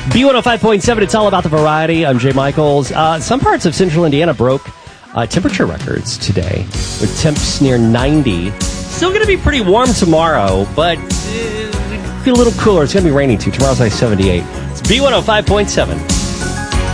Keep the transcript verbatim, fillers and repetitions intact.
B one oh five point seven, it's all about the variety. I'm Jay Michaels. Uh, some parts of central Indiana broke uh, temperature records today with temps near ninety. Still going to be pretty warm tomorrow, but uh, feel a little cooler. It's going to be raining too. Tomorrow's like seventy-eight. It's B one oh five point seven.